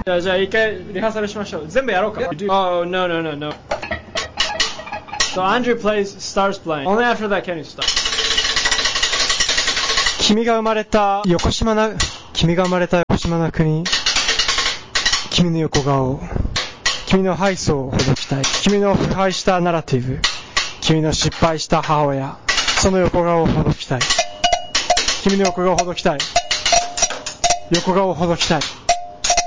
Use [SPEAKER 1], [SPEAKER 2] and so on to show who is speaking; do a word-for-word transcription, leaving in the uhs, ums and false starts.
[SPEAKER 1] じゃあ、じゃあ一回リハーサルしましょう。全部やろうか。Oh, no, no, no, no. So Andrew plays, starts playing. Only after that can you stop. 君が生まれた横島な、君が生まれた横島な国。君の横顔。君の敗訴をほどきたい。君の腐敗したナラティブ。君の失敗した母親。その横顔をほどきたい。君の横顔をほどきたい。横顔をほどきたい。